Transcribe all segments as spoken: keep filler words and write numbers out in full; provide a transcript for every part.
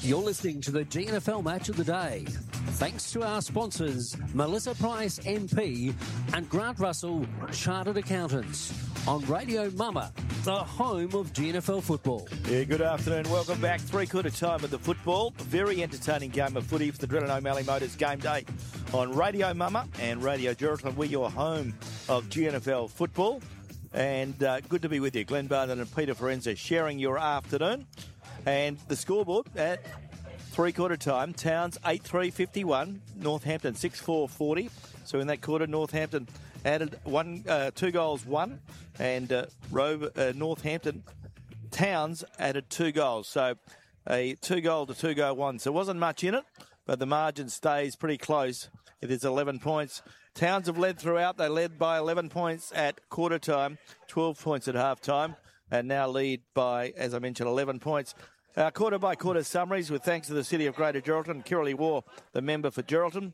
You're listening to the G N F L Match of the Day. Thanks to our sponsors, Melissa Price, M P, and Grant Russell, Chartered Accountants, on Radio Mama, the home of G N F L football. Yeah, good afternoon. Welcome back. Three-quarter time of the football. A very entertaining game of footy for the Drennan O'Malley Motors game day on Radio Mama and Radio Geraldton. We're your home of G N F L football. And uh, good to be with you. Glenn Barnett and Peter Forenza sharing your afternoon. And the scoreboard at three-quarter time, Towns eight three fifty-one, Northampton six four forty. So in that quarter, Northampton added one, uh, two goals, one, and uh, Rover, uh, Northampton Towns added two goals. So a two-goal to two-goal one. So it wasn't much in it, but the margin stays pretty close. It is eleven points. Towns have led throughout. They led by eleven points at quarter time, twelve points at half time, and now lead by, as I mentioned, eleven points. Our quarter-by-quarter summaries with thanks to the City of Greater Geraldton. Kirrily War, the member for Geraldton.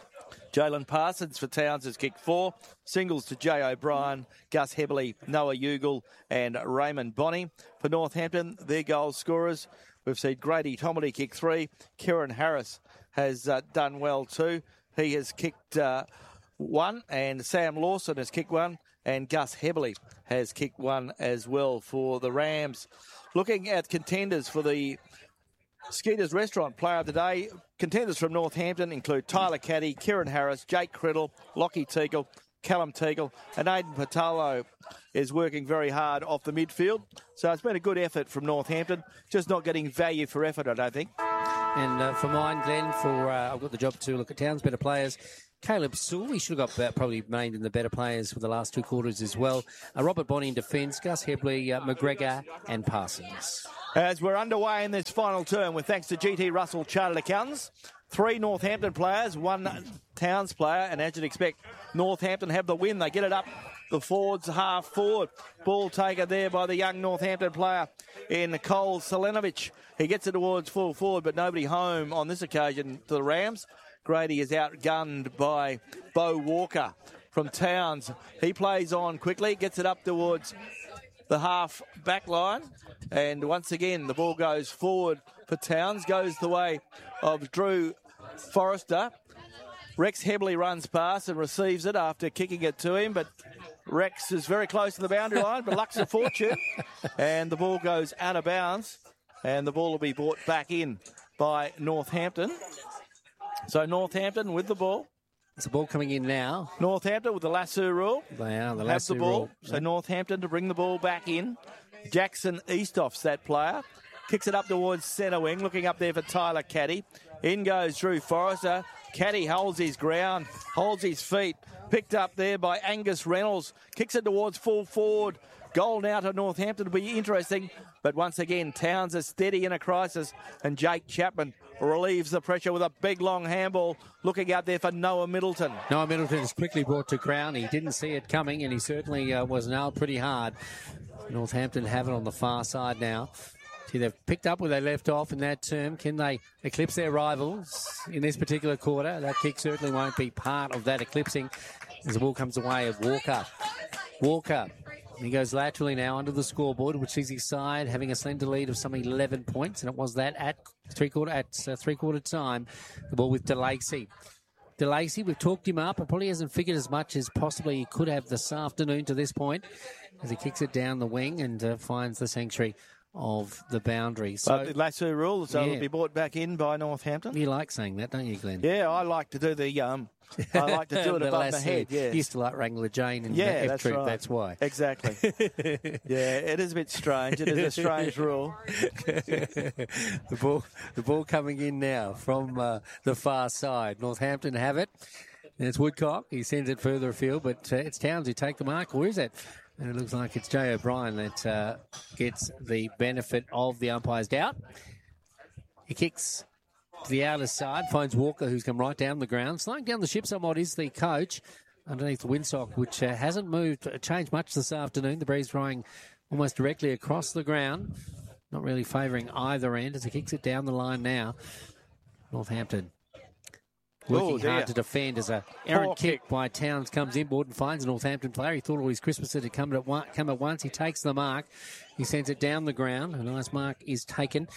Jalen Parsons for Towns has kicked four. Singles to Jay O'Brien, Gus Heberley, Noah Ugle and Raymond Bonney. For Northampton, their goal scorers, we've seen Grady Tomaty kick three. Kieran Harris has uh, done well too. He has kicked uh, one, and Sam Lawson has kicked one, and Gus Heberley has kicked one as well for the Rams. Looking at contenders for the Skeeters Restaurant Player of the Day, contenders from Northampton include Tyler Caddy, Kieran Harris, Jake Criddle, Lockie Teagle, Callum Teagle, and Aidan Patalo is working very hard off the midfield. So it's been a good effort from Northampton, just not getting value for effort, I don't think. And uh, for mine, Glenn, for uh, I've got the job to look at Towns' better players. Caleb Sewell, he should have got uh, probably named in the better players for the last two quarters as well. Uh, Robert Bonney in defence, Gus Heberley, uh, McGregor and Parsons. As we're underway in this final term with thanks to G T Russell Chartered Accountants, three Northampton players, one Towns player, and as you'd expect, Northampton have the win. They get it up the forwards half forward. Ball taken there by the young Northampton player in Cole Selenovic. He gets it towards full forward, but nobody home on this occasion to the Rams. Grady is outgunned by Bo Walker from Towns. He plays on quickly, gets it up towards the half back line. And once again, the ball goes forward for Towns, goes the way of Drew Forrester. Rex Heberley runs past and receives it after kicking it to him, but Rex is very close to the boundary line, but luck's a fortune. And the ball goes out of bounds, and the ball will be brought back in by Northampton. So Northampton with the ball. It's the ball coming in now. Northampton with the lasso rule. They are, the have lasso the ball. rule. So Northampton to bring the ball back in. Jackson Eastoff's that player. Kicks it up towards centre wing, looking up there for Tyler Caddy. In goes Drew Forrester. Caddy holds his ground, holds his feet. Picked up there by Angus Reynolds. Kicks it towards full forward. Goal now to Northampton to be interesting. But once again, Towns is steady in a crisis. And Jake Chapman relieves the pressure with a big long handball. Looking out there for Noah Middleton. Noah Middleton is quickly brought to ground. He didn't see it coming, and he certainly uh, was nailed pretty hard. Northampton have it on the far side now. See, they've picked up where they left off in that term. Can they eclipse their rivals in this particular quarter? That kick certainly won't be part of that eclipsing as the ball comes away of Walker. Walker. He goes laterally now under the scoreboard, which sees his side having a slender lead of some eleven points, and it was that at three quarter at uh, three quarter time. The ball with DeLacy. DeLacy, we've talked him up, and probably hasn't figured as much as possibly he could have this afternoon to this point, as he kicks it down the wing and uh, finds the sanctuary of the boundary. So, but the lasso rule, so yeah. it'll be brought back in by Northampton. You like saying that, don't you, Glenn? Yeah, I like to do the um, I like to do it above my head. Yeah, you used to like Wrangler Jane and yeah, F that's Troop, right. That's why. Exactly. Yeah, it is a bit strange. It is a strange rule. the ball, the ball coming in now from uh, the far side. Northampton have it. And it's Woodcock. He sends it further afield, but uh, it's Towns who take the mark. Or is it? And it looks like it's Jay O'Brien that uh, gets the benefit of the umpire's doubt. He kicks to the outer side, finds Walker, who's come right down the ground. Slowing down the ship somewhat is the coach underneath the windsock, which uh, hasn't moved, uh, changed much this afternoon. The breeze throwing almost directly across the ground. Not really favouring either end as he kicks it down the line now. Northampton working oh, hard to defend as a errant kick, kick by Towns comes inboard and finds a Northampton player. He thought all his Christmases had come at, one, come at once. He takes the mark. He sends it down the ground. A nice mark is taken.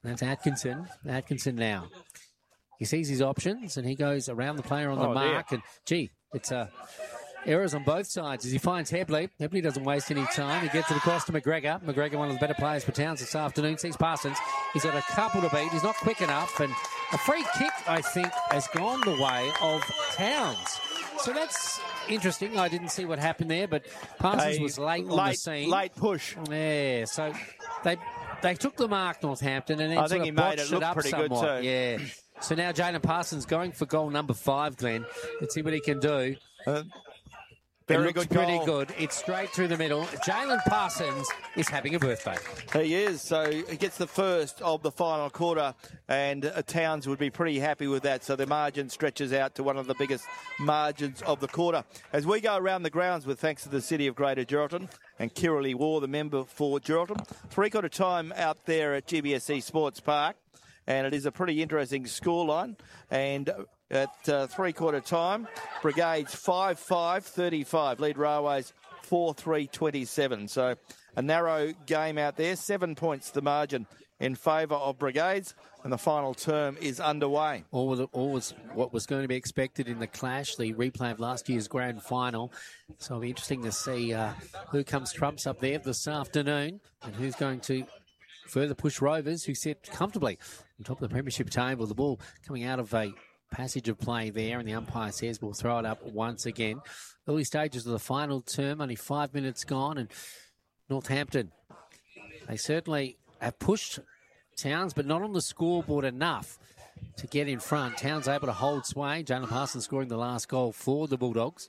That's Atkinson. Atkinson now. He sees his options and he goes around the player on the oh, mark. Dear. And, gee, it's uh, errors on both sides as he finds Hebley. Hebley doesn't waste any time. He gets it across to McGregor. McGregor, one of the better players for Towns this afternoon, sees Parsons. He's got a couple to beat. He's not quick enough. And a free kick, I think, has gone the way of Towns. So that's interesting. I didn't see what happened there, but Parsons a was late, late on the scene. Late push. Yeah, so they they took the mark, Northampton, and then I sort think of he made botched it look up pretty somewhat. good too. Yeah. So now Jalen Parsons going for goal number five, Glenn. Let's see what he can do. Uh, It very looks good pretty goal. good. It's straight through the middle. Jalen Parsons is having a birthday. He is. So he gets the first of the final quarter, and uh, Towns would be pretty happy with that. So the margin stretches out to one of the biggest margins of the quarter. As we go around the grounds with thanks to the City of Greater Geraldton and Kirralie War, the member for Geraldton, three-quarter time out there at G B S C Sports Park. And it is a pretty interesting scoreline. And at uh, three-quarter time, Brigades five five thirty-five, lead Railways four three twenty-seven. So a narrow game out there, seven points the margin in favour of Brigades, and the final term is underway. All, was, all was what was going to be expected in the clash, the replay of last year's grand final. So it'll be interesting to see uh, who comes trumps up there this afternoon and who's going to further push Rovers, who sit comfortably on top of the premiership table. The ball coming out of a passage of play there, and the umpire says we'll throw it up once again. Early stages of the final term, only five minutes gone, and Northampton, they certainly have pushed Towns, but not on the scoreboard enough to get in front. Towns able to hold sway. Jalen Parsons scoring the last goal for the Bulldogs.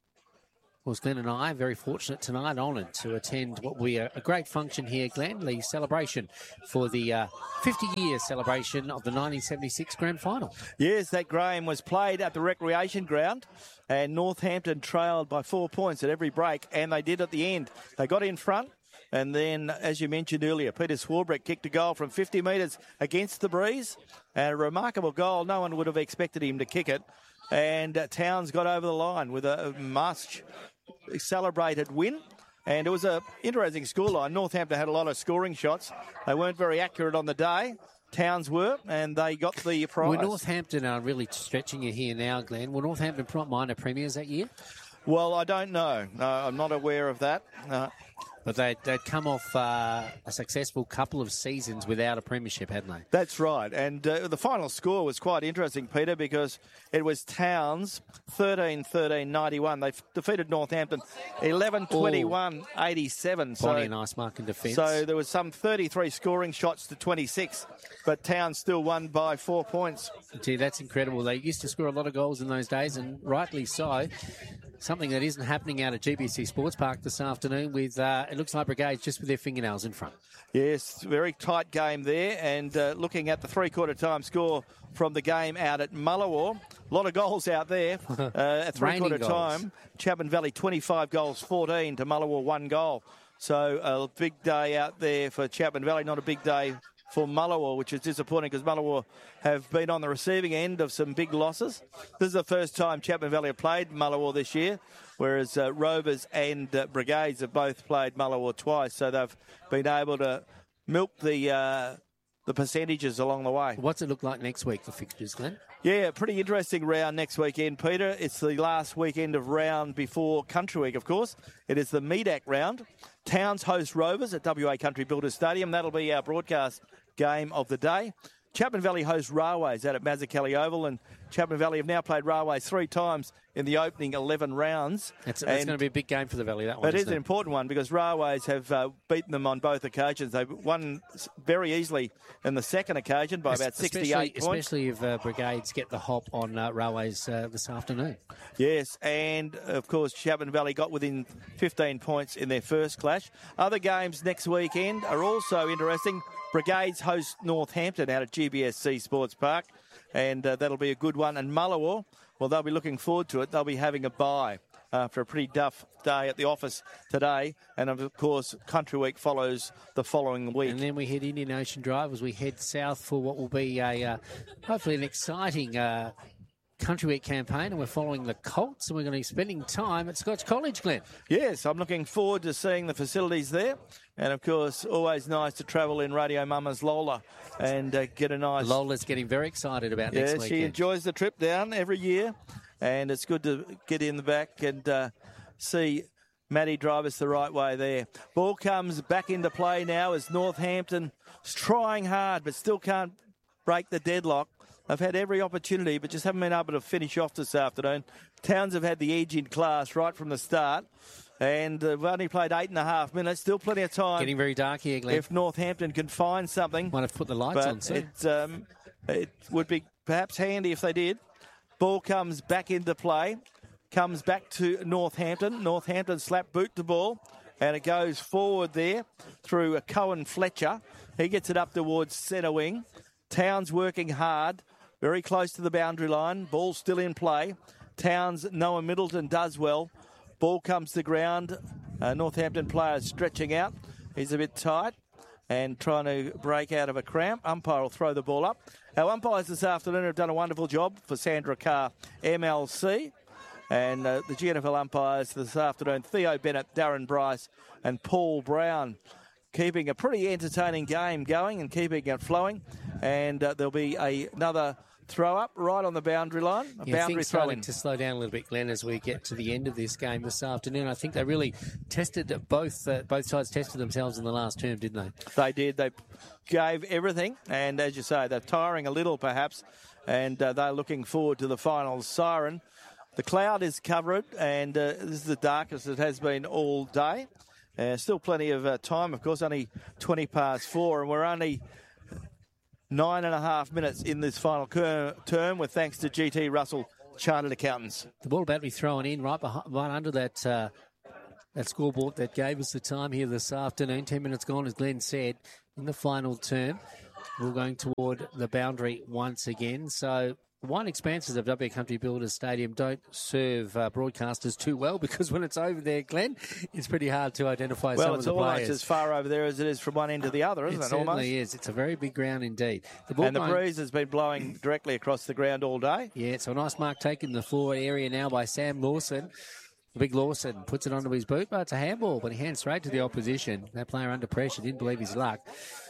Of course, Glenn and I are very fortunate tonight, honoured to attend what will be a, a great function here, Glenn, the celebration for the uh, fifty-year celebration of the nineteen seventy-six Grand Final. Yes, that Graham was played at the recreation ground, and Northampton trailed by four points at every break, and they did at the end. They got in front, and then, as you mentioned earlier, Peter Swarbrick kicked a goal from fifty metres against the breeze, and a remarkable goal. No one would have expected him to kick it, and uh, Towns got over the line with a much celebrated win. And it was an interesting scoreline. Northampton had a lot of scoring shots. They weren't very accurate on the day. Towns were, and they got the prize. Well, Northampton are really stretching you here now, Glenn. Were Northampton minor premiers that year? Well, I don't know. No, I'm not aware of that. Uh, But they'd, they'd come off uh, a successful couple of seasons without a premiership, hadn't they? That's right. And uh, the final score was quite interesting, Peter, because it was Towns thirteen thirteen ninety-one. They f- defeated Northampton eleven twenty-one eighty-seven. So, Bonnie, a nice mark in defence. so there was some thirty-three scoring shots to twenty-six, but Towns still won by four points. Gee, that's incredible. They used to score a lot of goals in those days, and rightly so. Something that isn't happening out at G B S C Sports Park this afternoon with, uh, it looks like Brigades just with their fingernails in front. Yes, very tight game there. And uh, looking at the three-quarter time score from the game out at Mullawa, a lot of goals out there. Uh, at three-quarter time, Chapman Valley twenty-five goals, fourteen to Mullawa, one goal. So a big day out there for Chapman Valley, not a big day for Mullawa, which is disappointing because Mullawa have been on the receiving end of some big losses. This is the first time Chapman Valley have played Mullawa this year, whereas uh, Rovers and uh, Brigades have both played Mullawa twice, so they've been able to milk the uh, the percentages along the way. What's it look like next week, the fixtures, Glenn? Yeah, pretty interesting round next weekend, Peter. It's the last weekend of round before Country Week, of course. It is the Medak round. Towns host Rovers at W A Country Builders Stadium. That'll be our broadcast game of the day. Chapman Valley host Railways out at Mazzucchelli Oval, and Chapman Valley have now played Railways three times in the opening eleven rounds. That's, that's going to be a big game for the Valley, that one. It is it? an important one because Railways have uh, beaten them on both occasions. They've won very easily in the second occasion by about especially, sixty-eight points. Especially if uh, Brigades get the hop on uh, Railways uh, this afternoon. Yes, and of course Chapman Valley got within fifteen points in their first clash. Other games next weekend are also interesting. Brigades host Northampton out at G B S C Sports Park, and uh, that'll be a good one. And Mullawa, well, they'll be looking forward to it. They'll be having a bye after a pretty tough day at the office today. And, of course, Country Week follows the following week. And then we head Indian Ocean Drive as we head south for what will be a uh, hopefully an exciting uh, Country Week campaign, and we're following the Colts, and we're going to be spending time at Scotch College, Glenn. Yes, I'm looking forward to seeing the facilities there. And, of course, always nice to travel in Radio Mama's Lola and uh, get a nice... Lola's getting very excited about yeah, next weekend. She enjoys the trip down every year, and it's good to get in the back and uh, see Maddie drive us the right way there. Ball comes back into play now as Northampton is trying hard but still can't break the deadlock. They've had every opportunity, but just haven't been able to finish off this afternoon. Towns have had the edge in class right from the start, and uh, we've only played eight and a half minutes. Still plenty of time. Getting very dark here, Glenn. If Northampton can find something. Might have put the lights but on, soon. It, um, it would be perhaps handy if they did. Ball comes back into play. Comes back to Northampton. Northampton slap boot the ball, and it goes forward there through a Cohen Fletcher. He gets it up towards centre wing. Towns working hard. Very close to the boundary line. Ball still in play. Towns, Noah Middleton does well. Ball comes to ground. Uh, Northampton player stretching out. He's a bit tight and trying to break out of a cramp. Umpire will throw the ball up. Our umpires this afternoon have done a wonderful job for Sandra Carr, M L C. And uh, the G N F L umpires this afternoon, Theo Bennett, Darren Bryce and Paul Brown, keeping a pretty entertaining game going and keeping it flowing. And uh, there'll be a, another throw up right on the boundary line. A yeah, boundary things throw starting in. to slow down a little bit, Glenn, as we get to the end of this game this afternoon. I think they really tested both uh, both sides tested themselves in the last term, didn't they? They did. They gave everything, and as you say, they're tiring a little perhaps, and uh, they're looking forward to the final siren. The cloud is covered, and uh, this is the darkest it has been all day. Uh, still plenty of uh, time, of course, only twenty past four, and we're only nine and a half minutes in this final cur- term with thanks to G T Russell Chartered Accountants. The ball about to be thrown in right, behind, right under that uh, that scoreboard that gave us the time here this afternoon. Ten minutes gone, as Glenn said, in the final term. We're going toward the boundary once again. So the wide expanses of W A Country Builders Stadium don't serve uh, broadcasters too well, because when it's over there, Glenn, it's pretty hard to identify well, some of the players. Well, it's almost as far over there as it is from one end to the other, isn't it? It certainly almost? is. It's a very big ground indeed. The ball and the going... breeze has been blowing directly across the ground all day. Yeah, so a nice mark taken in the forward area now by Sam Lawson. Big Lawson puts it onto his boot, but it's a handball, but he hands straight to the opposition. That player under pressure didn't believe his luck.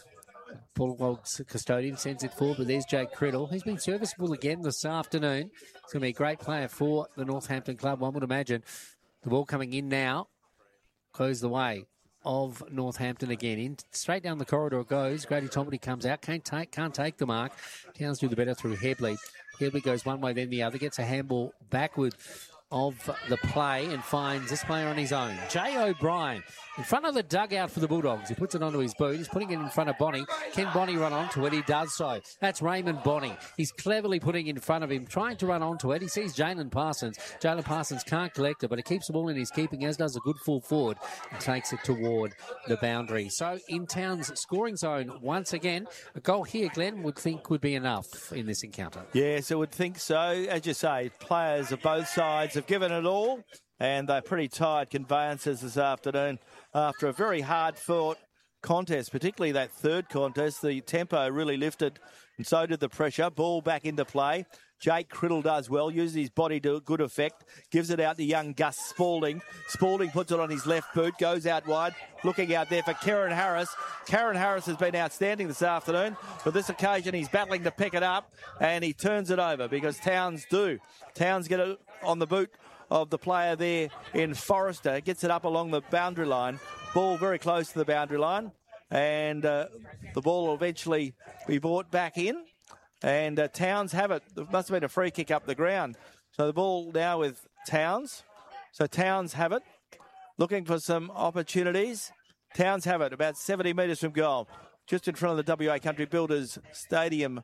Bulldogs custodian sends it forward, but there's Jake Criddle. He's been serviceable again this afternoon. It's going to be a great player for the Northampton club, one would imagine. The ball coming in now goes the way of Northampton again. In straight down the corridor it goes. Grady Tomlin comes out, can't take, can't take the mark. Towns do the better through Hebley. Hebley goes one way, then the other, gets a handball backward of the play and finds this player on his own. Jay O'Brien in front of the dugout for the Bulldogs. He puts it onto his boot. He's putting it in front of Bonnie. Can Bonnie run onto it? He does so. That's Raymond Bonnie. He's cleverly putting it in front of him, trying to run onto it. He sees Jalen Parsons. Jalen Parsons can't collect it, but he keeps the ball in his keeping, as does a good full forward, and takes it toward the boundary. So in Town's scoring zone once again. A goal here, Glenn, would think would be enough in this encounter. Yes, I would think so. As you say, players of both sides have given it all, and they're pretty tired conveyances this afternoon after a very hard-fought contest, particularly that third contest. The tempo really lifted, and so did the pressure. Ball back into play. Jake Criddle does well, uses his body to good effect, gives it out to young Gus Spalding. Spalding puts it on his left boot, goes out wide, looking out there for Karen Harris. Karen Harris has been outstanding this afternoon, but this occasion he's battling to pick it up, and he turns it over because Towns do. Towns get it on the boot of the player there in Forrester, gets it up along the boundary line. Ball very close to the boundary line, and uh, the ball will eventually be brought back in. And uh, Towns have it. There must have been a free kick up the ground. So the ball now with Towns. So Towns have it. Looking for some opportunities. Towns have it about seventy metres from goal. Just in front of the W A Country Builders Stadium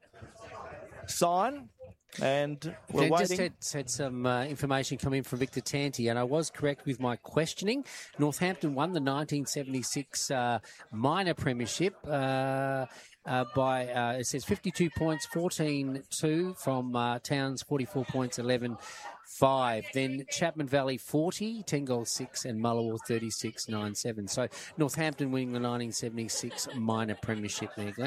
sign. And we're I waiting. just had, had some uh, information come in from Victor Tanti, and I was correct with my questioning. Northampton won the nineteen seventy-six uh, minor premiership uh, uh, by, uh, it says fifty-two points, fourteen two from uh, Towns, forty-four points, eleven five. Then Chapman Valley forty, ten goals six, and Mullawall thirty-six nine seven. So Northampton winning the nineteen seventy-six minor premiership there, Glenn.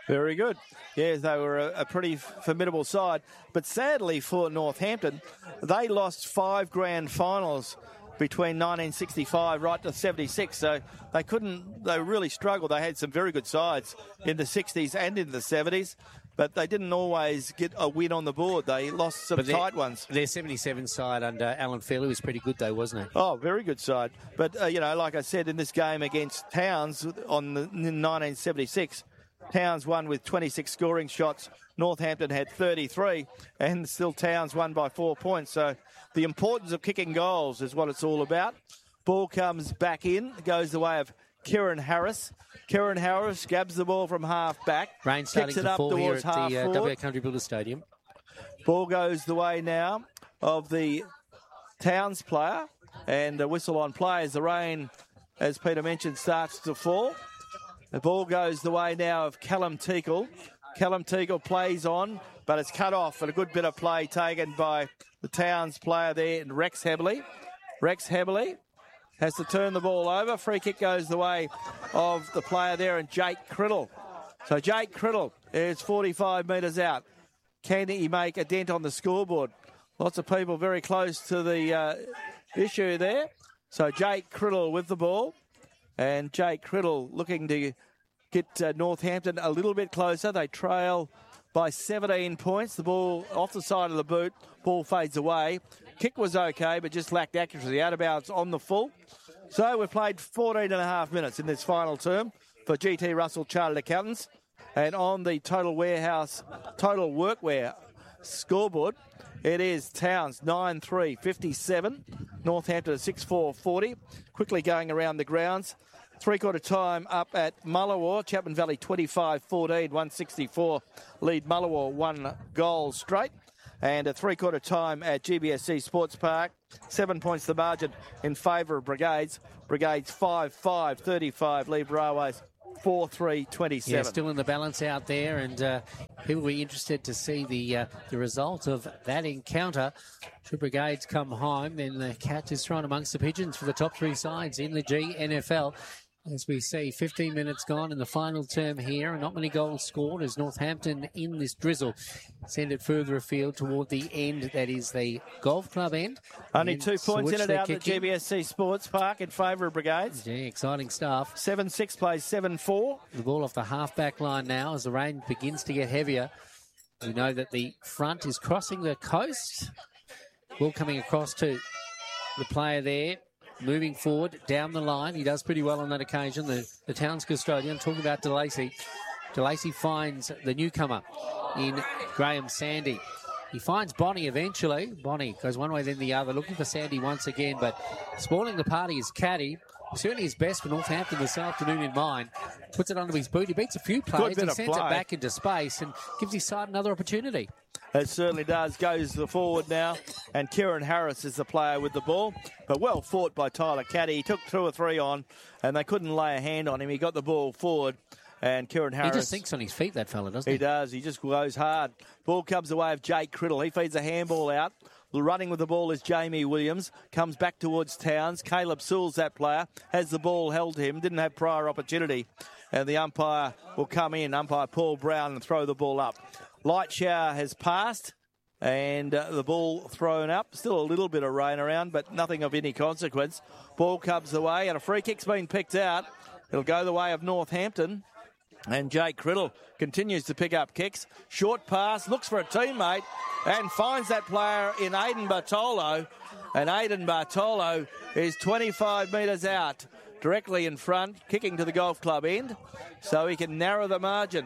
Very good. Yes, they were a, a pretty formidable side. But sadly for Northampton, they lost five grand finals between nineteen sixty-five right to seventy-six. So they couldn't, they really struggled. They had some very good sides in the sixties and in the seventies, but they didn't always get a win on the board. They lost some tight ones. Their seventy-seven side under Alan Fairley was pretty good though, wasn't it? Oh, very good side. But, uh, you know, like I said, in this game against Towns on the, in nineteen seventy-six, Towns won with twenty-six scoring shots. Northampton had thirty-three, and still Towns won by four points. So the importance of kicking goals is what it's all about. Ball comes back in, goes the way of Kieran Harris. Kieran Harris grabs the ball from half back. Rain starting kicks it to up fall here towards at half the uh, forward. W A Country Builder Stadium. Ball goes the way now of the Towns player, and a whistle on play as the rain, as Peter mentioned, starts to fall. The ball goes the way now of Callum Teagle. Callum Teagle plays on, but it's cut off, and a good bit of play taken by the Towns player there, and Rex Heberley. Rex Heberley has to turn the ball over. Free kick goes the way of the player there, and Jake Criddle. So Jake Criddle is forty-five metres out. Can he make a dent on the scoreboard? Lots of people very close to the uh, issue there. So Jake Criddle with the ball. And Jake Criddle looking to get uh, Northampton a little bit closer. They trail by seventeen points. The ball off the side of the boot. Ball fades away. Kick was okay, but just lacked accuracy. Out of bounds on the full. So we've played fourteen and a half minutes in this final term for G T Russell Chartered Accountants. And on the Total Warehouse, Total Workwear scoreboard, it is Towns nine three fifty-seven. Northampton six four forty. Quickly going around the grounds. Three-quarter time up at Mullawar. Chapman Valley twenty-five fourteen, one sixty-four. Lead Mullawar one goal straight. And a three-quarter time at G B S C Sports Park. Seven points the margin in favour of Brigades. Brigades five five thirty-five. Lead Railways four three twenty-seven. Yeah, still in the balance out there, and uh, people will be interested to see the uh, the result of that encounter. Should Brigades come home, then the cat is thrown amongst the pigeons for the top three sides in the G N F L. As we see, fifteen minutes gone in the final term here, and not many goals scored as Northampton in this drizzle send it further afield toward the end. That is the golf club end. Only and two points in and out kicking. at G B S C Sports Park in favour of Brigades. Yeah, exciting stuff. seven six plays seven four. The ball off the half-back line now as the rain begins to get heavier. We know that the front is crossing the coast. Ball coming across to the player there. Moving forward down the line. He does pretty well on that occasion. The, the Towns custodian, talking about DeLacy. DeLacy finds the newcomer in Graham Sandy. He finds Bonnie eventually. Bonnie goes one way then the other, looking for Sandy once again, but spoiling the party is Caddy. Certainly his best for Northampton this afternoon in mind. Puts it under his boot. He beats a few players. He sends play. it back into space and gives his side another opportunity. It certainly does. Goes to the forward now, and Kieran Harris is the player with the ball. But well fought by Tyler Caddy. He took two or three on, and they couldn't lay a hand on him. He got the ball forward, and Kieran Harris... He just thinks on his feet, that fella, doesn't he? He does. He just goes hard. Ball comes away of Jake Criddle. He feeds a handball out. Running with the ball is Jamie Williams. Comes back towards Towns. Caleb Sewell's that player. Has the ball held to him. Didn't have prior opportunity. And the umpire will come in, umpire Paul Brown, and throw the ball up. Light shower has passed. And uh, the ball thrown up. Still a little bit of rain around, but nothing of any consequence. Ball comes away, and a free kick's been picked out. It'll go the way of Northampton. And Jake Criddle continues to pick up kicks. Short pass, looks for a teammate, and finds that player in Aidan Bartolo. And Aidan Bartolo is twenty-five metres out, directly in front, kicking to the golf club end, so he can narrow the margin.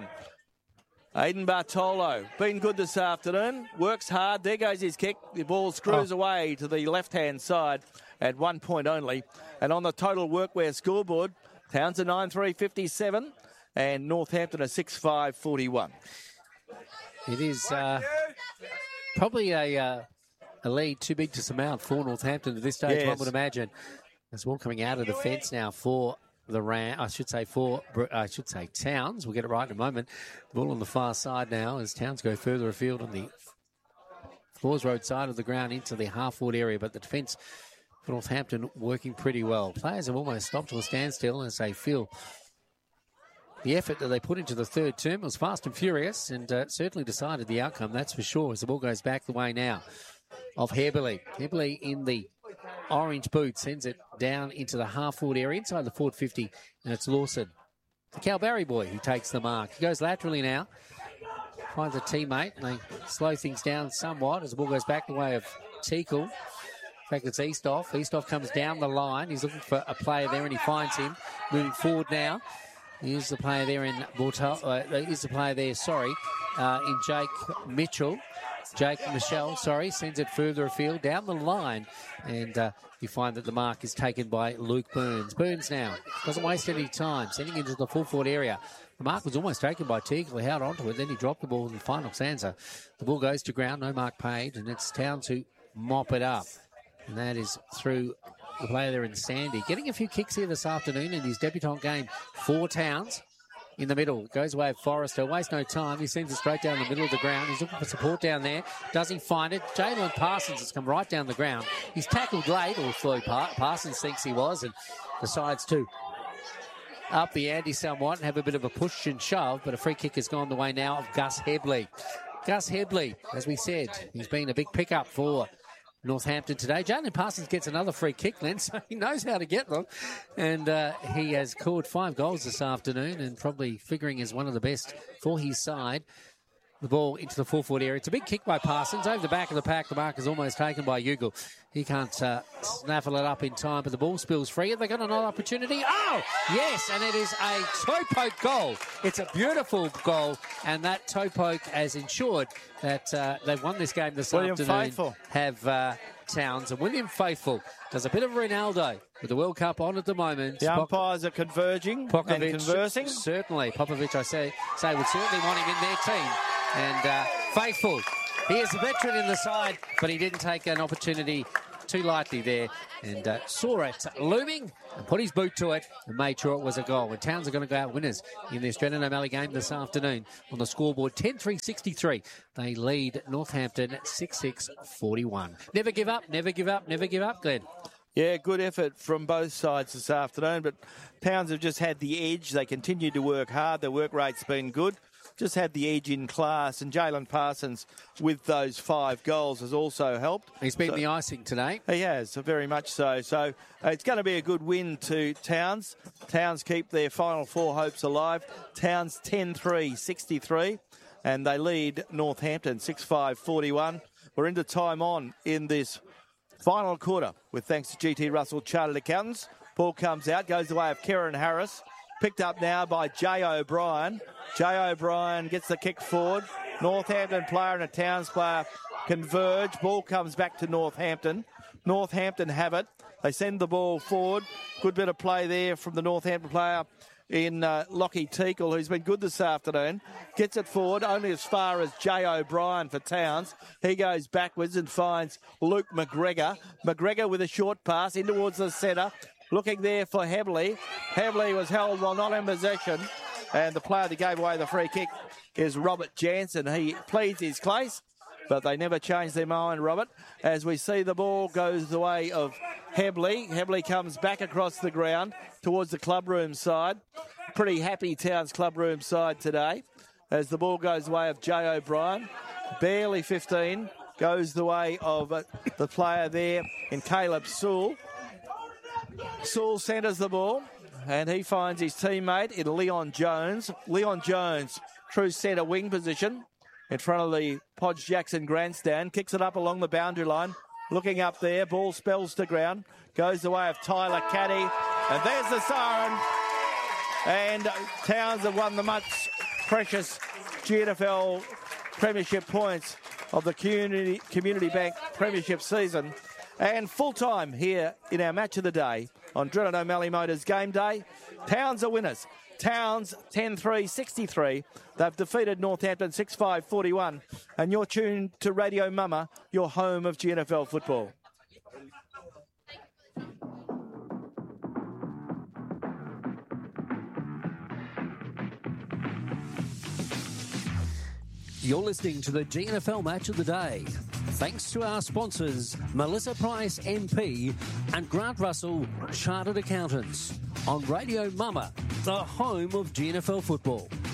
Aidan Bartolo, been good this afternoon, works hard. There goes his kick. The ball screws oh. away to the left-hand side at one point only. And on the Total Workwear scoreboard, Towns are nine three fifty-seven and Northampton are six five forty-one. It is uh, probably a, uh, a lead too big to surmount for Northampton at this stage, yes. One would imagine. There's ball coming out of the fence now for the Ram, I should say for, I should say Towns. We'll get it right in a moment. The ball on the far side now as Towns go further afield on the Floors Road side of the ground into the half-forward area, but the defence for Northampton working pretty well. Players have almost stopped to a standstill as they feel the effort that they put into the third term was fast and furious, and uh, certainly decided the outcome, that's for sure, as the ball goes back the way now of Heberley. Heberley in the orange boot sends it down into the half-forward area, inside the forward fifty, and it's Lawson, the Calbarry boy, who takes the mark. He goes laterally now, finds a teammate, and they slow things down somewhat as the ball goes back the way of Teakle. In fact, it's Eastoff. Eastoff comes down the line. He's looking for a player there, and he finds him. Moving forward now. Here's the player there in Bortel. Uh, here's the player there, sorry, uh, in Jake Mitchell. Jake Michelle, sorry, sends it further afield down the line. And uh, you find that the mark is taken by Luke Burns. Burns now doesn't waste any time, sending into the full forward area. The mark was almost taken by Teagle. He held onto it, then he dropped the ball in the final stanza. The ball goes to ground, no mark paid, and it's Towns who mop it up. And that is through the player there in Sandy. Getting a few kicks here this afternoon in his debutante game for Towns. In the middle, goes away of Forrester, wastes no time. He sends it straight down the middle of the ground. He's looking for support down there. Does he find it? Jalen Parsons has come right down the ground. He's tackled late, or Floyd Parsons thinks he was, and decides to up the ante somewhat and have a bit of a push and shove, but a free kick has gone the way now of Gus Hebley. Gus Hebley, as we said, he's been a big pickup for Northampton today. Jalen Parsons gets another free kick, Len, so he knows how to get them. And uh, he has scored five goals this afternoon and probably figuring as one of the best for his side. The ball into the four-foot area. It's a big kick by Parsons. Over the back of the pack, the mark is almost taken by Ugle. He can't uh, snaffle it up in time, but the ball spills free. Have they got another opportunity? Oh, yes, and it is a toe poke goal. It's a beautiful goal, and that toe poke has ensured that uh, they've won this game this William afternoon. Faithful. Have uh, Towns, and William Faithful does a bit of Ronaldo with the World Cup on at the moment. The umpires are converging Popovic, and conversing. Certainly. Popovic, I say, say, would certainly want him in their team. And uh, Faithful, he is a veteran in the side, but he didn't take an opportunity too lightly there, and uh, saw it looming and put his boot to it and made sure it was a goal. And Towns are going to go out winners in the Australian O'Malley game this afternoon on the scoreboard. ten three sixty-three. They lead Northampton at six six forty-one. Never give up, never give up, never give up, Glenn. Yeah, good effort from both sides this afternoon, but Towns have just had the edge. They continue to work hard. Their work rate's been good. Just had the edge in class, and Jalen Parsons with those five goals has also helped. He's been so, the icing today. He has, very much so. So uh, it's going to be a good win to Towns. Towns keep their final four hopes alive. Towns ten three sixty-three, and they lead Northampton six five forty-one. We're into time on in this final quarter with thanks to G T Russell Chartered Accountants. Ball comes out, goes the way of Kieran Harris. Picked up now by Jay O'Brien. Jay O'Brien gets the kick forward. Northampton player and a Towns player converge. Ball comes back to Northampton. Northampton have it. They send the ball forward. Good bit of play there from the Northampton player in uh, Lockie Teakle, who's been good this afternoon. Gets it forward only as far as Jay O'Brien for Towns. He goes backwards and finds Luke McGregor. McGregor with a short pass in towards the centre. Looking there for Hebley. Hebley was held while not in possession. And the player that gave away the free kick is Robert Jansen. He pleads his case, but they never changed their mind, Robert. As we see the ball goes the way of Hebley. Hebley comes back across the ground towards the clubroom side. Pretty happy Towns clubroom side today. As the ball goes the way of Jay O'Brien. Barely fifteen. Goes the way of uh, the player there in Caleb Sewell. Sewell centres the ball, and he finds his teammate in Leon Jones. Leon Jones, true centre wing position, in front of the Podge Jackson grandstand. Kicks it up along the boundary line. Looking up there, ball spells to ground. Goes the way of Tyler Caddy, and there's the siren. And Towns have won the much precious G N F L premiership points of the Community, Community Bank premiership season. And full time here in our match of the day on Drilling O'Malley Motors Game Day. Towns are winners. Towns ten three sixty-three. They've defeated Northampton six five forty-one. And you're tuned to Radio Mama, your home of G N F L football. You're listening to the G N F L Match of the Day. Thanks to our sponsors, Melissa Price M P and Grant Russell Chartered Accountants. on Radio Mama, the home of G N F L football.